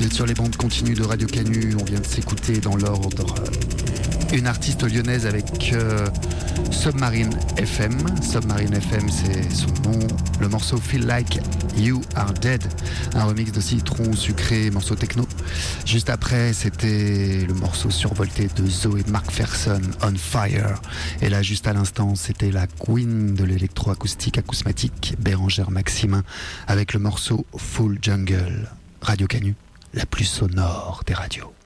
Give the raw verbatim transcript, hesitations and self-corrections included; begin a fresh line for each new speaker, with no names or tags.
Sur les bandes continues de Radio Canu, on vient de s'écouter dans l'ordre une artiste lyonnaise avec euh, Submarine F M. Submarine F M, c'est son nom. Le morceau Feel Like You Are Dead, un remix de Citron Sucré, morceau techno. Juste après, c'était le morceau survolté de Zoé McPherson, On Fire. Et là, juste à l'instant, c'était la queen de l'électroacoustique acousmatique, Bérangère Maximin, avec le morceau Full Jungle. Radio Canu, la plus sonore des radios.